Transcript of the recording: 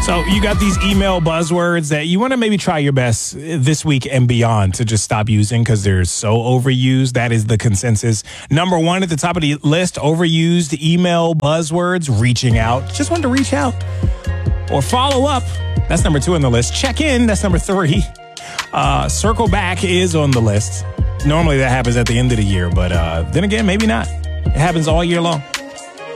So you got these email buzzwords that you want to maybe try your best this week and beyond to just stop using because they're so overused. That is the consensus. Number one at the top of the list, overused email buzzwords, reaching out. Just wanted to reach out. Or follow up. That's number two on the list. Check in. That's number three. Circle back is on the list. Normally that happens at the end of the year, but then again, maybe not. It happens all year long.